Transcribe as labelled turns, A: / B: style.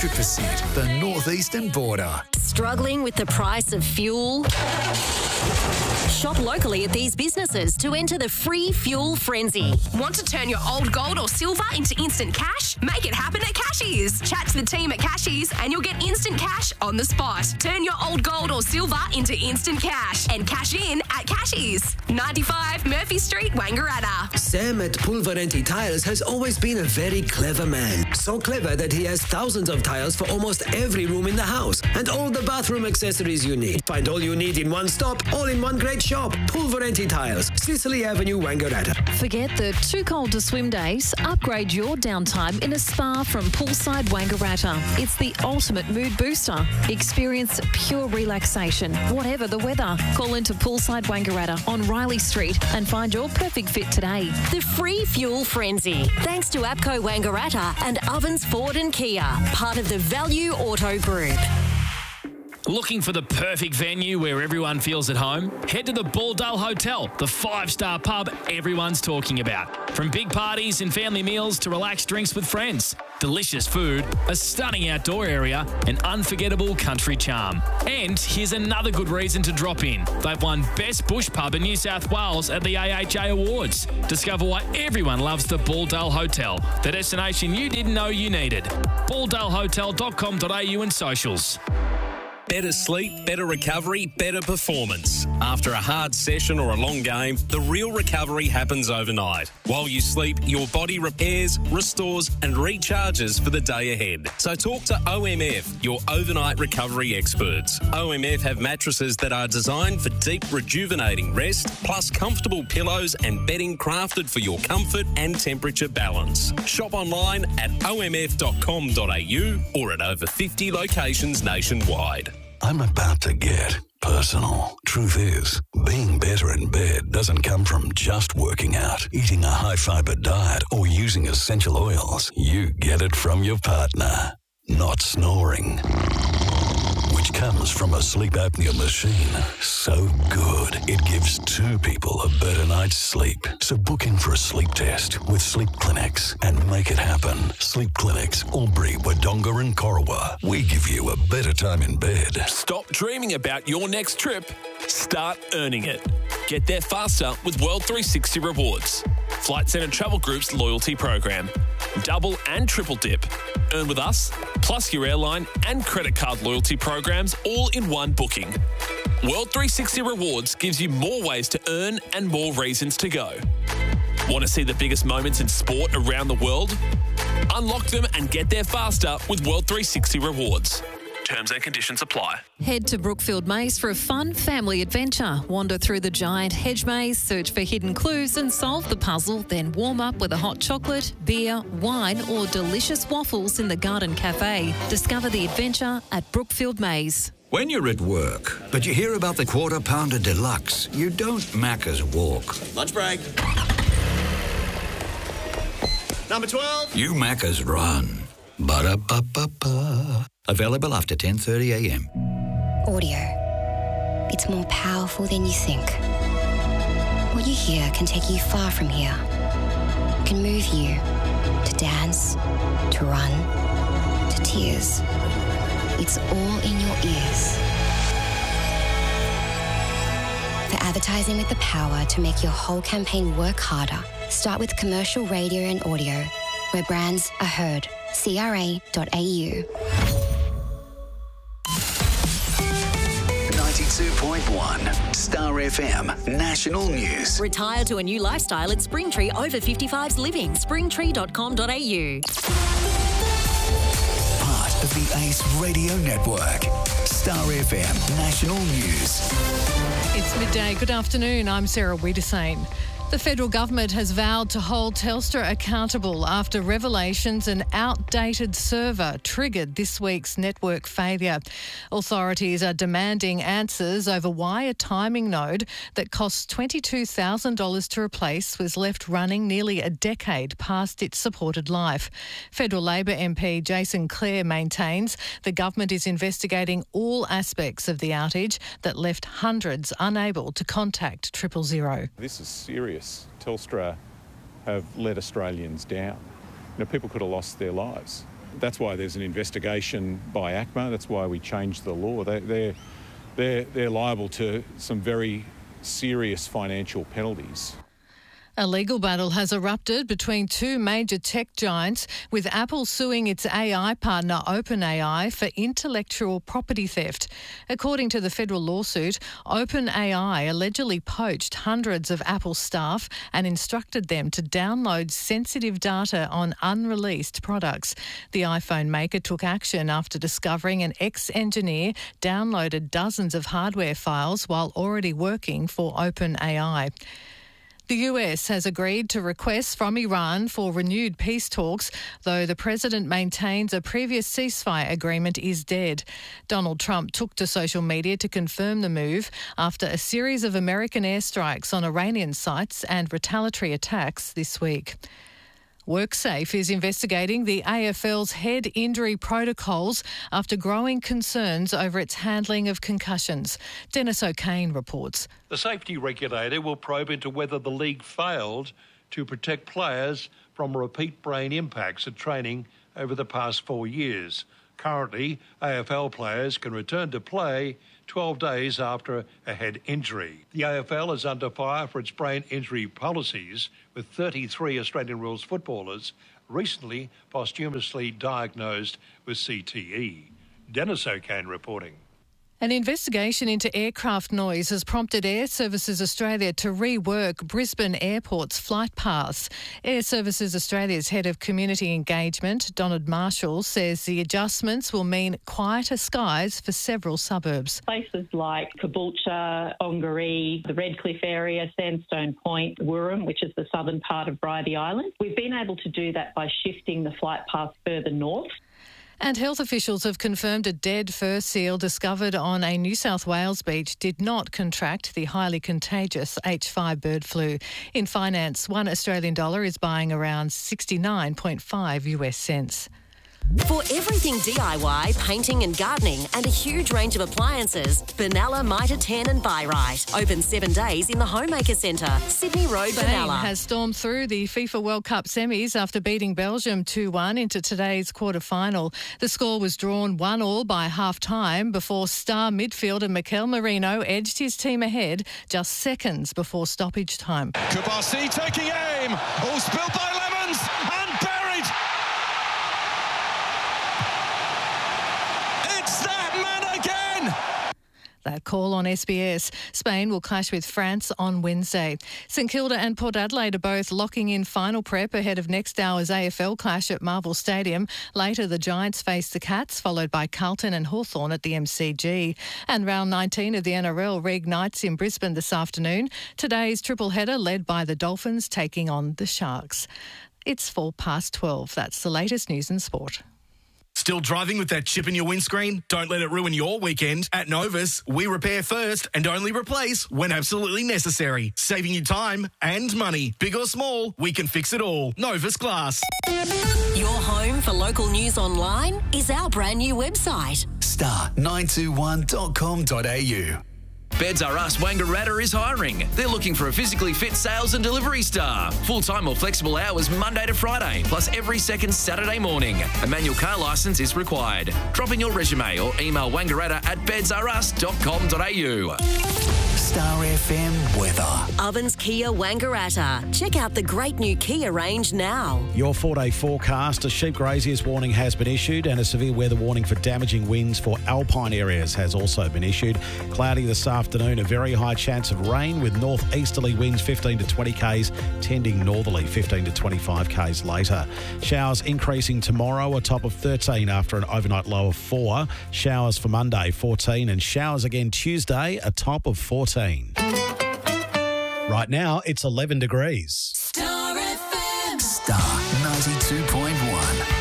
A: 100% the northeastern border.
B: Struggling with the price of fuel? Shop locally at these businesses to enter the free fuel frenzy.
C: Want to turn your old gold or silver into instant cash? Make it happen at Cashies. Chat to the team at Cashies and you'll get instant cash on the spot. Turn your old gold or silver into instant cash and cash in at Cashies. 95 Murphy Street, Wangaratta.
D: Sam at Pulverenti Tiles has always been a very clever man. So clever that he has thousands of tiles for almost every room in the house and all the bathroom accessories you need. Find all you need in one stop, all in one great shop. Pulverenti Tiles, Sicily Avenue, Wangaratta.
E: Forget the too cold to swim days. Upgrade your downtime in a spa from Poolside Wangaratta. It's the ultimate mood booster. Experience pure relaxation, whatever the weather. Call into Poolside Wangaratta on Riley Street and find your perfect fit today.
B: The free fuel frenzy. Thanks to APCO Wangaratta and Ovens Ford and Kia, part of the Value Auto Group.
F: Looking for the perfect venue where everyone feels at home? Head to the Balldale Hotel, the 5-star pub everyone's talking about. From big parties and family meals to relaxed drinks with friends. Delicious food, a stunning outdoor area, and unforgettable country charm. And here's another good reason to drop in. They've won Best Bush Pub in New South Wales at the AHA Awards. Discover why everyone loves the Balldale Hotel, the destination you didn't know you needed. balldalehotel.com.au and socials.
G: Better sleep, better recovery, better performance. After a hard session or a long game, the real recovery happens overnight. While you sleep, your body repairs, restores and recharges for the day ahead. So talk to OMF, your overnight recovery experts. OMF have mattresses that are designed for deep rejuvenating rest, plus comfortable pillows and bedding crafted for your comfort and temperature balance. Shop online at omf.com.au or at over 50 locations nationwide.
H: I'm about to get personal. Truth is, being better in bed doesn't come from just working out, eating a high-fiber diet, or using essential oils. You get it from your partner, not snoring, which comes from a sleep apnea machine. So good, it gives two people a better night's sleep. So book in for a sleep test with Sleep Clinics and make it happen. Sleep Clinics, Albury, Wodonga and Corowa. We give you a better time in bed.
I: Stop dreaming about your next trip. Start earning it. Get there faster with World 360 Rewards. Flight Centre Travel Group's loyalty program. Double and triple dip. Earn with us, plus your airline and credit card loyalty programs all in one booking. World 360 Rewards gives you more ways to earn and more reasons to go. Want to see the biggest moments in sport around the world? Unlock them and get there faster with World 360 Rewards. Terms and conditions apply.
E: Head to Brookfield Maze for a fun family adventure. Wander through the giant hedge maze, search for hidden clues and solve the puzzle, then warm up with a hot chocolate, beer, wine or delicious waffles in the Garden Cafe. Discover the adventure at Brookfield Maze.
J: When you're at work, but you hear about the Quarter Pounder Deluxe, you don't Macca's walk.
K: Lunch break. Number 12.
J: You Macca's run. Ba-da-ba-ba-ba. Available after 10:30 a.m.
L: Audio. It's more powerful than you think. What you hear can take you far from here. Can move you to dance, to run, to tears. It's all in your ears. For advertising with the power to make your whole campaign work harder, start with commercial radio and audio, where brands are heard. CRA.au.
A: 92.1 Star FM National News.
B: Retire to a new lifestyle at Springtree Over 55s Living. Springtree.com.au.
A: Part of the Ace Radio Network. Star FM National News.
M: It's midday. Good afternoon. I'm Sarah Wiedersane. The federal government has vowed to hold Telstra accountable after revelations an outdated server triggered this week's network failure. Authorities are demanding answers over why a timing node that costs $22,000 to replace was left running nearly a decade past its supported life. Federal Labor MP Jason Clare maintains the government is investigating all aspects of the outage that left hundreds unable to contact 000.
N: This is serious. Telstra have let Australians down. People could have lost their lives. That's why there's an investigation by ACMA. That's why we changed the law. They're liable to some very serious financial penalties.
M: A legal battle has erupted between two major tech giants, with Apple suing its AI partner OpenAI for intellectual property theft. According to the federal lawsuit, OpenAI allegedly poached hundreds of Apple staff and instructed them to download sensitive data on unreleased products. The iPhone maker took action after discovering an ex-engineer downloaded dozens of hardware files while already working for OpenAI. The US has agreed to requests from Iran for renewed peace talks, though the president maintains a previous ceasefire agreement is dead. Donald Trump took to social media to confirm the move after a series of American airstrikes on Iranian sites and retaliatory attacks this week. WorkSafe is investigating the AFL's head injury protocols after growing concerns over its handling of concussions. Dennis O'Kane reports.
O: The safety regulator will probe into whether the league failed to protect players from repeat brain impacts at training over the past 4 years. Currently, AFL players can return to play 12 days after a head injury. The AFL is under fire for its brain injury policies, with 33 Australian rules footballers recently posthumously diagnosed with CTE. Dennis O'Kane reporting.
M: An investigation into aircraft noise has prompted Air Services Australia to rework Brisbane Airport's flight paths. Air Services Australia's head of community engagement, Donald Marshall, says the adjustments will mean quieter skies for several suburbs.
P: Places like Caboolture, Ongaree, the Redcliffe area, Sandstone Point, Wirram, which is the southern part of Bridie Island. We've been able to do that by shifting the flight path further north.
M: And health officials have confirmed a dead fur seal discovered on a New South Wales beach did not contract the highly contagious H5 bird flu. In finance, $1 Australian is buying around 69.5 US cents.
B: For everything DIY, painting and gardening and a huge range of appliances, Benalla Mitre 10 and Buy Right. Open 7 days in the Homemaker Centre, Sydney Road,
M: Spain
B: Benalla.
M: has stormed through the FIFA World Cup semis after beating Belgium 2-1 into today's quarter-final. The score was drawn 1-1 by half-time before star midfielder Mikel Merino edged his team ahead just seconds before stoppage time.
Q: Kubasi taking aim. All spilled by Lemons and buried.
M: That call on SBS. Spain will clash with France on Wednesday. St Kilda and Port Adelaide are both locking in final prep ahead of next hour's AFL clash at Marvel Stadium. Later, the Giants face the Cats, followed by Carlton and Hawthorn at the MCG. And round 19 of the NRL reignites in Brisbane this afternoon. Today's triple header led by the Dolphins taking on the Sharks. It's 12:04. That's the latest news and sport.
R: Still driving with that chip in your windscreen? Don't let it ruin your weekend. At Novus, we repair first and only replace when absolutely necessary, saving you time and money. Big or small, we can fix it all. Novus Glass.
B: Your home for local news online is our brand new website.
A: star921.com.au.
S: Beds R Us Wangaratta is hiring. They're looking for a physically fit sales and delivery staff. Full-time or flexible hours Monday to Friday, plus every second Saturday morning. A manual car licence is required. Drop in your resume or email wangaratta@bedsrus.com.au.
A: Star FM weather.
B: Ovens Kia Wangaratta. Check out the great new Kia range now.
T: Your 4-day forecast, a sheep grazier's warning has been issued and a severe weather warning for damaging winds for alpine areas has also been issued. Cloudy this afternoon, a very high chance of rain with northeasterly winds 15 to 20 k's, tending northerly 15 to 25 k's later. Showers increasing tomorrow, a top of 13 after an overnight low of 4. Showers for Monday, 14, and showers again Tuesday, a top of 14. Right now, it's 11 degrees.
A: Star FM. Star 92.1.